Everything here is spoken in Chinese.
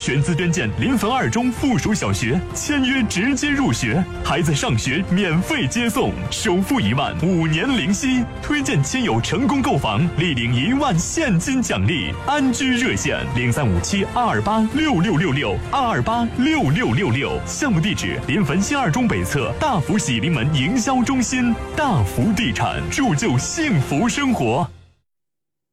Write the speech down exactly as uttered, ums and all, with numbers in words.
全资捐建临汾二中附属小学，签约直接入学，孩子上学免费接送，首付一万，五年零息。推荐亲友成功购房，立领一万现金奖励。安居热线零三五七二二八六六六六二二八六六六六。项目地址：临汾新二中北侧大福喜临门营销中心。大福地产，铸就幸福生活。